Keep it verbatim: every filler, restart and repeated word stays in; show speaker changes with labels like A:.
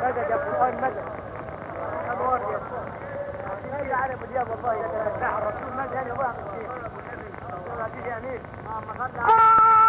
A: مدد يا قرآن مدد. أنوار يا أخوان. لا يعرف اليوم والله يا الرسول مدد يا أبو عبد الشيخ. يا أمين.